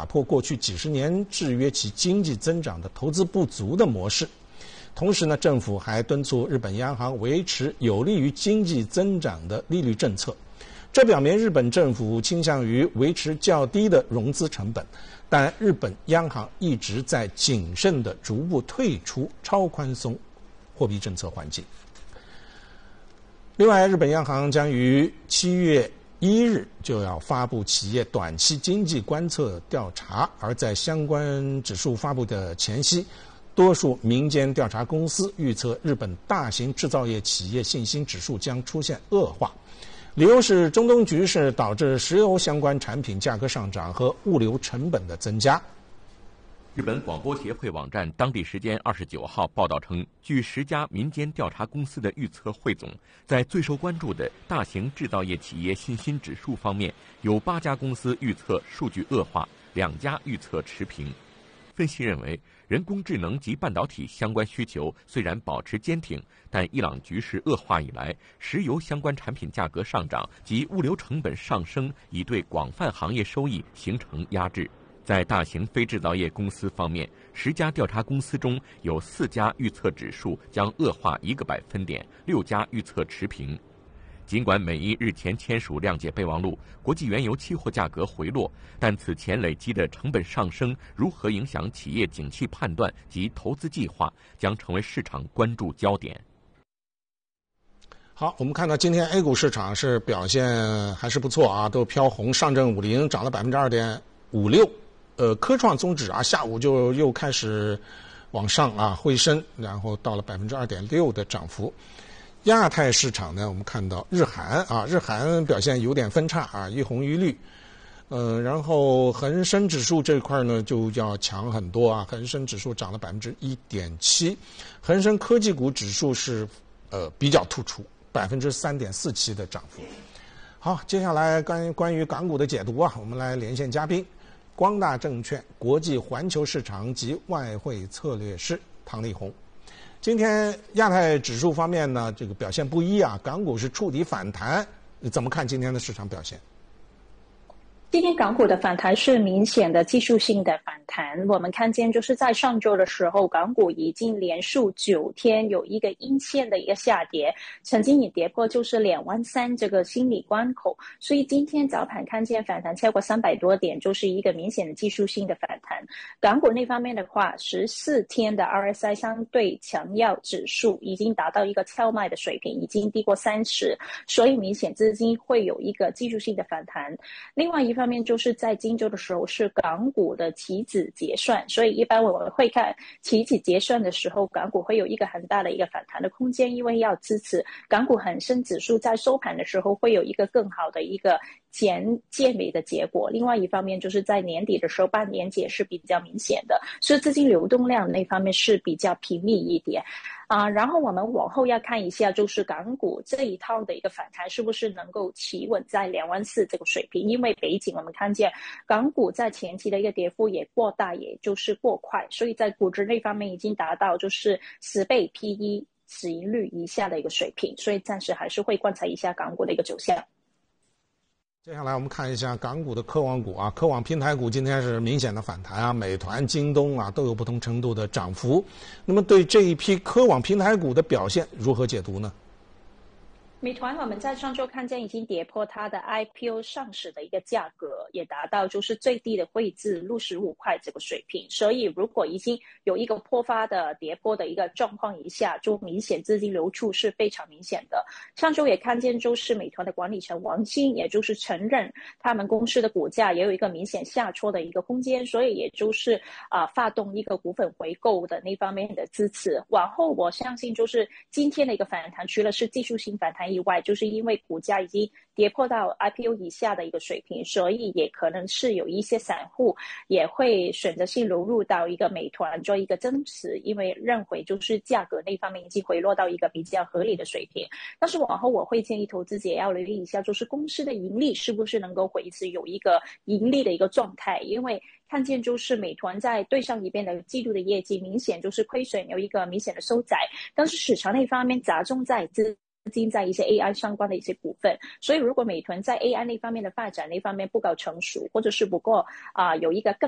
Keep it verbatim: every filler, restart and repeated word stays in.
破过去几十年制约其经济增长的投资不足的模式。同时呢，政府还敦促日本央行维持有利于经济增长的利率政策。这表明日本政府倾向于维持较低的融资成本，但日本央行一直在谨慎地逐步退出超宽松货币政策环境。另外，日本央行将于七月一日就要发布企业短期经济观测调查，而在相关指数发布的前夕，多数民间调查公司预测日本大型制造业企业信心指数将出现恶化。理由是中东局势导致石油相关产品价格上涨和物流成本的增加。 日本广播协会网站当地时间二十九号报道称，据十家民间调查公司的预测汇总，在最受关注的大型制造业企业信心指数方面，有八家公司预测数据恶化，两家预测持平。分析认为，人工智能及半导体相关需求虽然保持坚挺，但伊朗局势恶化以来，石油相关产品价格上涨及物流成本上升，已对广泛行业收益形成压制。在大型非制造业公司方面，十家调查公司中有四家预测指数将恶化一个百分点，六家预测持平。尽管美伊日前签署谅解备忘录，国际原油期货价格回落，但此前累积的成本上升如何影响企业景气判断及投资计划，将成为市场关注焦点。 好，我们看到今天 A 股市场是表现还是不错啊，都飘红，上证五零涨了百分之二点五六，呃，科创综指啊，下午就又开始往上啊回升，然后到了百分之二点六的涨幅。亚太市场呢，我们看到日韩啊，日韩表现有点分叉啊，一红一绿。呃，然后恒生指数这块呢就要强很多啊，恒生指数涨了百分之一点七，恒生科技股指数是呃比较突出，百分之三点四七的涨幅。好，接下来关关于港股的解读啊，我们来连线嘉宾，光大证券国际环球市场及外汇策略师唐立红。今天亚太指数方面呢，这个表现不一啊，港股是触底反弹，怎么看今天的市场表现？ 今天港股的反弹是明显的技术性的反弹，我们看见就是在上周的时候，港股已经连续九天有一个阴线的一个下跌，曾经也跌破就是两万三这个心理关口，所以今天早盘看见反弹超过三百多点，就是一个明显的技术性的反弹。港股那方面的话，十四天的 R S I 相对强要指数已经达到一个超卖的水平，已经低过三十，所以明显资金会有一个技术性的反弹。另外一方面就是在今周的时候是港股的期指结算，所以一般我们会看期指结算的时候，港股会有一个很大的一个反弹的空间，因为要支持港股恒生指数在收盘的时候会有一个更好的一个前健美的结果。另外一方面就是在年底的时候，半年结是比较明显的，所以资金流动量那方面是比较频密一点啊、呃。然后我们往后要看一下，就是港股这一套的一个反弹是不是能够企稳在两万四这个水平，因为北景我们看见港股在前期的一个跌幅也过大，也就是过快，所以在估值那方面已经达到就是十倍 P E 市盈率以下的一个水平，所以暂时还是会观察一下港股的一个走向。 接下来我们看一下港股的科网股啊，科网平台股今天是明显的反弹啊，美团、京东啊都有不同程度的涨幅。那么对这一批科网平台股的表现如何解读呢？ 美团我们在上周看见已经跌破它的 I P O 上市的一个价格，也达到就是最低的位置六十五块这个水平，所以如果已经有一个破发的跌破的一个状况以下，就明显资金流出是非常明显的。上周也看见就是美团的管理层王兴也就是承认他们公司的股价也有一个明显下挫的一个空间，所以也就是啊、呃、发动一个股份回购的那方面的支持。往后我相信就是今天的一个反弹，除了是技术性反弹以外，就是因为股价已经跌破到 I P O 以下的一个水平，所以也可能是有一些散户也会选择性流入到一个美团做一个增持，因为认为就是价格那方面已经回落到一个比较合理的水平。但是往后我会建议投资者也要留意一下，就是公司的盈利是不是能够维持有一个盈利的一个状态，因为看见就是美团在对上一边的季度的业绩明显就是亏损有一个明显的收窄，但是市场那方面集中在资资金在一些 A I 相关的一些股份，所以如果美团在 A I 那方面的发展那方面不够成熟，或者是不够啊、呃、有一个更